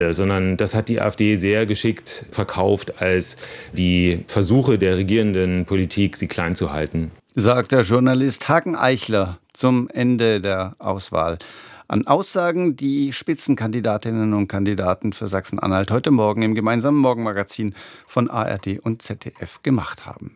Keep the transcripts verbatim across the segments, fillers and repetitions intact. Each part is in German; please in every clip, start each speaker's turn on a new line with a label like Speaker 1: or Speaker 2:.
Speaker 1: sondern das hat die AfD sehr geschickt verkauft als die Versuche der regierenden Politik, sie klein zu halten.
Speaker 2: Sagt der Journalist Hagen Eichler zum Ende der Auswahl an Aussagen, die Spitzenkandidatinnen und Kandidaten für Sachsen-Anhalt heute Morgen im gemeinsamen Morgenmagazin von A R D und Z D F gemacht haben.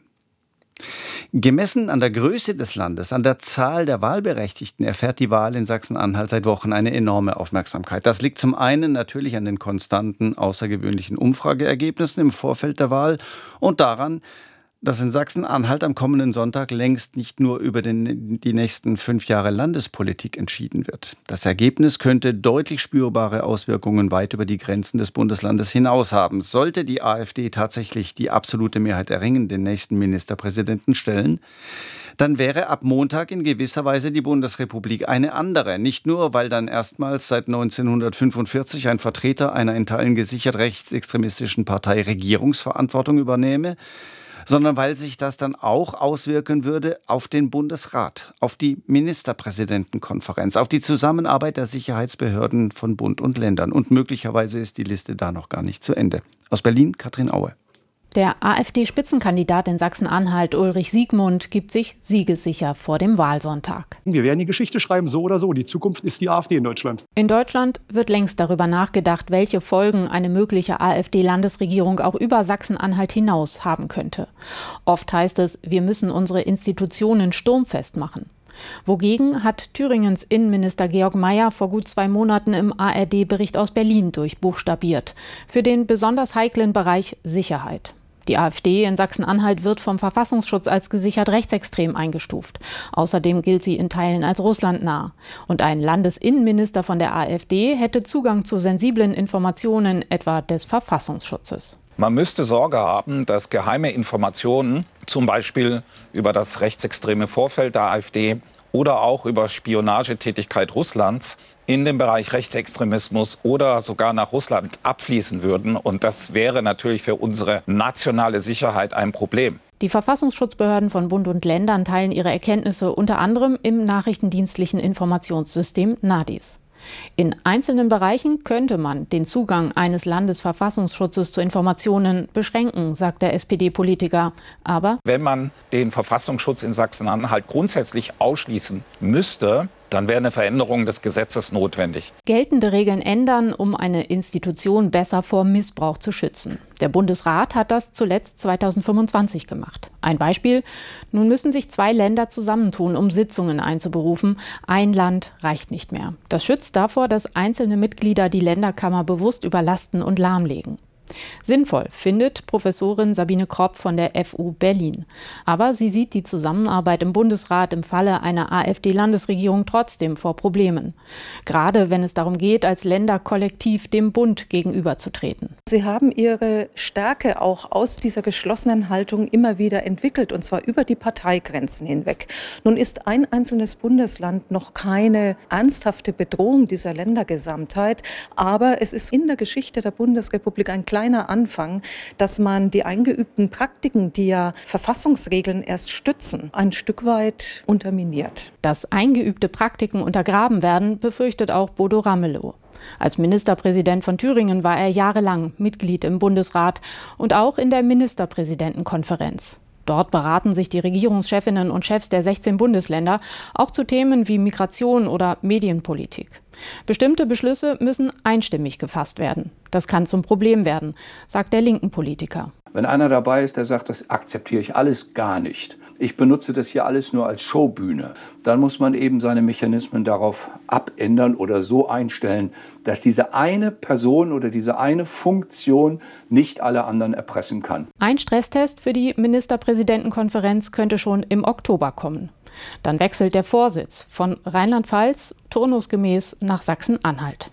Speaker 2: Gemessen an der Größe des Landes, an der Zahl der Wahlberechtigten erfährt die Wahl in Sachsen-Anhalt seit Wochen eine enorme Aufmerksamkeit. Das liegt zum einen natürlich an den konstanten, außergewöhnlichen Umfrageergebnissen im Vorfeld der Wahl und daran, dass in Sachsen-Anhalt am kommenden Sonntag längst nicht nur über den, die nächsten fünf Jahre Landespolitik entschieden wird. Das Ergebnis könnte deutlich spürbare Auswirkungen weit über die Grenzen des Bundeslandes hinaus haben. Sollte die AfD tatsächlich die absolute Mehrheit erringen, den nächsten Ministerpräsidenten stellen, dann wäre ab Montag in gewisser Weise die Bundesrepublik eine andere. Nicht nur, weil dann erstmals seit neunzehnhundertfünfundvierzig ein Vertreter einer in Teilen gesichert rechtsextremistischen Partei Regierungsverantwortung übernehme, sondern weil sich das dann auch auswirken würde auf den Bundesrat, auf die Ministerpräsidentenkonferenz, auf die Zusammenarbeit der Sicherheitsbehörden von Bund und Ländern. Und möglicherweise ist die Liste da noch gar nicht zu Ende. Aus Berlin, Katrin Aue.
Speaker 3: Der AfD-Spitzenkandidat in Sachsen-Anhalt, Ulrich Siegmund, gibt sich siegessicher vor dem Wahlsonntag.
Speaker 4: Wir werden die Geschichte schreiben, so oder so. Die Zukunft ist die AfD in Deutschland.
Speaker 3: In Deutschland wird längst darüber nachgedacht, welche Folgen eine mögliche AfD-Landesregierung auch über Sachsen-Anhalt hinaus haben könnte. Oft heißt es, wir müssen unsere Institutionen sturmfest machen. Wogegen hat Thüringens Innenminister Georg Mayer vor gut zwei Monaten im A R D-Bericht aus Berlin durchbuchstabiert. Für den besonders heiklen Bereich Sicherheit. Die AfD in Sachsen-Anhalt wird vom Verfassungsschutz als gesichert rechtsextrem eingestuft. Außerdem gilt sie in Teilen als russlandnah. Und ein Landesinnenminister von der AfD hätte Zugang zu sensiblen Informationen, etwa des Verfassungsschutzes.
Speaker 5: Man müsste Sorge haben, dass geheime Informationen, zum Beispiel über das rechtsextreme Vorfeld der AfD oder auch über Spionagetätigkeit Russlands, in den Bereich Rechtsextremismus oder sogar nach Russland abfließen würden. Und das wäre natürlich für unsere nationale Sicherheit ein Problem.
Speaker 3: Die Verfassungsschutzbehörden von Bund und Ländern teilen ihre Erkenntnisse unter anderem im nachrichtendienstlichen Informationssystem NADIS. In einzelnen Bereichen könnte man den Zugang eines Landesverfassungsschutzes zu Informationen beschränken, sagt der S P D-Politiker. Aber
Speaker 5: wenn man den Verfassungsschutz in Sachsen-Anhalt grundsätzlich ausschließen müsste, dann wäre eine Veränderung des Gesetzes notwendig.
Speaker 3: Geltende Regeln ändern, um eine Institution besser vor Missbrauch zu schützen. Der Bundesrat hat das zuletzt zweitausendfünfundzwanzig gemacht. Ein Beispiel: Nun müssen sich zwei Länder zusammentun, um Sitzungen einzuberufen. Ein Land reicht nicht mehr. Das schützt davor, dass einzelne Mitglieder die Länderkammer bewusst überlasten und lahmlegen. Sinnvoll findet Professorin Sabine Kropp von der F U Berlin. Aber sie sieht die Zusammenarbeit im Bundesrat im Falle einer AfD-Landesregierung trotzdem vor Problemen. Gerade wenn es darum geht, als Länder kollektiv dem Bund gegenüberzutreten.
Speaker 6: Sie haben ihre Stärke auch aus dieser geschlossenen Haltung immer wieder entwickelt, und zwar über die Parteigrenzen hinweg. Nun ist ein einzelnes Bundesland noch keine ernsthafte Bedrohung dieser Ländergesamtheit, aber es ist in der Geschichte der Bundesrepublik ein kleiner Anfang, dass man die eingeübten Praktiken, die ja Verfassungsregeln erst stützen, ein Stück weit unterminiert.
Speaker 3: Dass eingeübte Praktiken untergraben werden, befürchtet auch Bodo Ramelow. Als Ministerpräsident von Thüringen war er jahrelang Mitglied im Bundesrat und auch in der Ministerpräsidentenkonferenz. Dort beraten sich die Regierungschefinnen und Chefs der sechzehn Bundesländer auch zu Themen wie Migration oder Medienpolitik. Bestimmte Beschlüsse müssen einstimmig gefasst werden. Das kann zum Problem werden, sagt der linken Politiker.
Speaker 7: Wenn einer dabei ist, der sagt, das akzeptiere ich alles gar nicht, ich benutze das hier alles nur als Showbühne, dann muss man eben seine Mechanismen darauf abändern oder so einstellen, dass diese eine Person oder diese eine Funktion nicht alle anderen erpressen kann.
Speaker 3: Ein Stresstest für die Ministerpräsidentenkonferenz könnte schon im Oktober kommen. Dann wechselt der Vorsitz von Rheinland-Pfalz turnusgemäß nach Sachsen-Anhalt.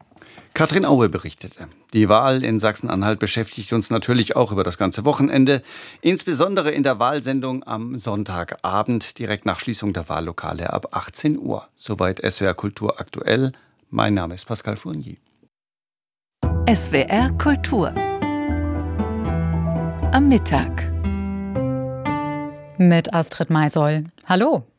Speaker 2: Katrin Aue berichtete. Die Wahl in Sachsen-Anhalt beschäftigt uns natürlich auch über das ganze Wochenende, insbesondere in der Wahlsendung am Sonntagabend, direkt nach Schließung der Wahllokale ab achtzehn Uhr. Soweit S W R Kultur aktuell. Mein Name ist Pascal Fournier.
Speaker 8: S W R Kultur am Mittag mit Astrid Maisoll. Hallo.